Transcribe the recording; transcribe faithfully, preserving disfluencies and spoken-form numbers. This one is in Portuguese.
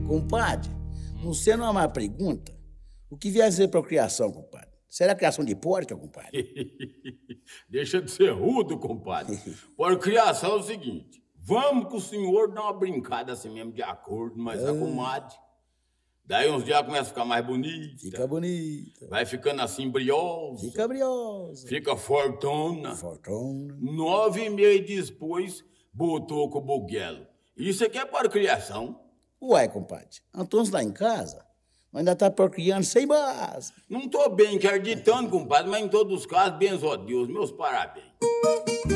Compadre, não sendo uma má pergunta, o que vier a ser procriação, compadre? Será criação de porca, compadre? Deixa de ser rudo, compadre. Por criação é o seguinte, vamos com o senhor dar uma brincada assim mesmo, de acordo, mas a comadre. Daí uns dias começa a ficar mais bonita. Fica bonita. Vai ficando assim briosa. Fica briosa. Fica fortona. Fortona. Nove meses depois, botou com o buguelo. Isso aqui é para criação. Uai, compadre, Antônio lá em casa, ainda tá procriando sem base. Não tô bem acreditando, compadre, mas em todos os casos, benzo a Deus, meus parabéns.